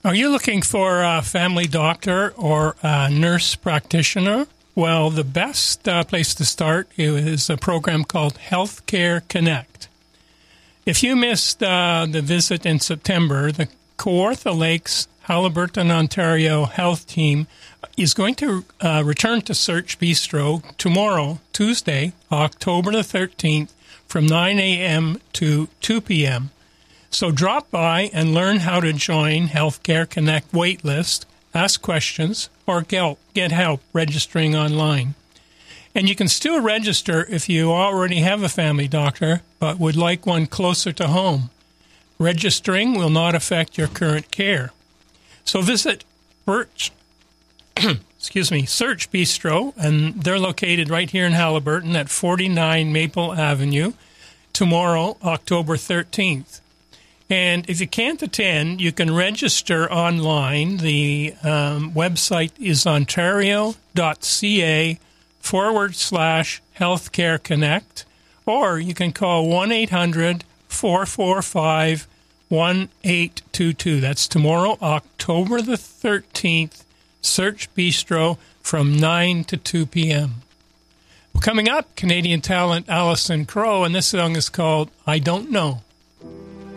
Are you looking for a family doctor or a nurse practitioner? Well, the best place to start is a program called Healthcare Connect. If you missed the visit in September, the Kawartha Lakes Haliburton, Ontario Health Team is going to return to Search Bistro tomorrow, Tuesday, October the 13th, from 9 a.m. to 2 p.m. So drop by and learn how to join Healthcare Connect waitlist, ask questions, or get help registering online. And you can still register if you already have a family doctor but would like one closer to home. Registering will not affect your current care. So visit Search Bistro, and they're located right here in Haliburton at 49 Maple Avenue, tomorrow, October 13th. And if you can't attend, you can register online. The website is ontario.ca/Healthcare Connect, or you can call 1-800-445-1822. That's tomorrow, October the 13th, Search Bistro from 9 to 2 p.m. Coming up, Canadian talent Alison Crow, and this song is called I Don't Know.